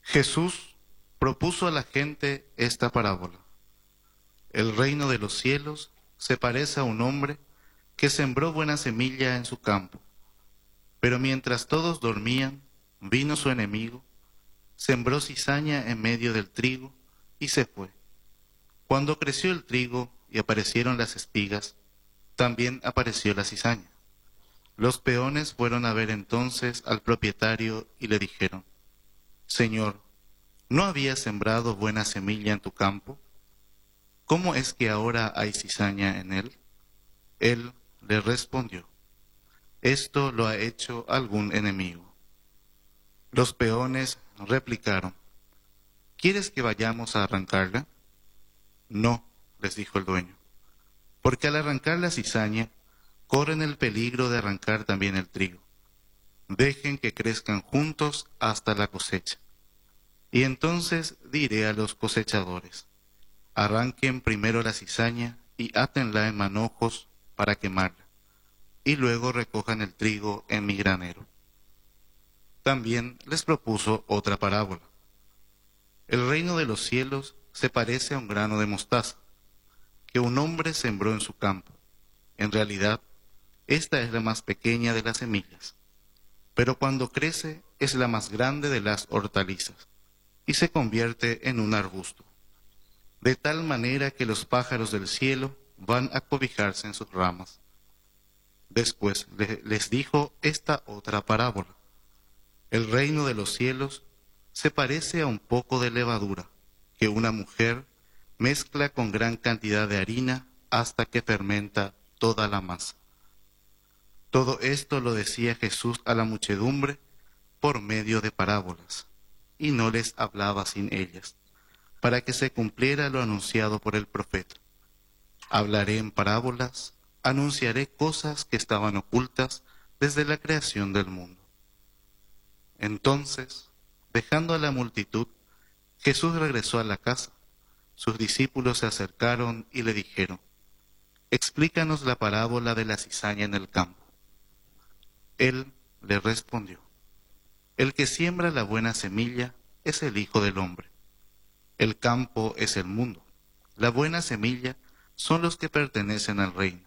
Jesús propuso a la gente esta parábola. El reino de los cielos se parece a un hombre que sembró buena semilla en su campo. Pero mientras todos dormían, vino su enemigo, sembró cizaña en medio del trigo y se fue. Cuando creció el trigo y aparecieron las espigas, también apareció la cizaña. Los peones fueron a ver entonces al propietario y le dijeron: Señor, ¿no habías sembrado buena semilla en tu campo? ¿Cómo es que ahora hay cizaña en él? Él le respondió: Esto lo ha hecho algún enemigo. Los peones replicaron: ¿Quieres que vayamos a arrancarla? No, les dijo el dueño, porque al arrancar la cizaña, corren el peligro de arrancar también el trigo. Dejen que crezcan juntos hasta la cosecha. Y entonces diré a los cosechadores: arranquen primero la cizaña y átenla en manojos para quemarla, y luego recojan el trigo en mi granero. También les propuso otra parábola. El reino de los cielos se parece a un grano de mostaza, que un hombre sembró en su campo. En realidad, esta es la más pequeña de las semillas, pero cuando crece es la más grande de las hortalizas, y se convierte en un arbusto, de tal manera que los pájaros del cielo van a cobijarse en sus ramas. Después les dijo esta otra parábola. El reino de los cielos se parece a un poco de levadura que una mujer mezcla con gran cantidad de harina hasta que fermenta toda la masa. Todo esto lo decía Jesús a la muchedumbre por medio de parábolas, y no les hablaba sin ellas, para que se cumpliera lo anunciado por el profeta. Hablaré en parábolas, anunciaré cosas que estaban ocultas desde la creación del mundo. Entonces, dejando a la multitud, Jesús regresó a la casa. Sus discípulos se acercaron y le dijeron: Explícanos la parábola de la cizaña en el campo. Él le respondió: El que siembra la buena semilla es el Hijo del Hombre. El campo es el mundo. La buena semilla son los que pertenecen al reino.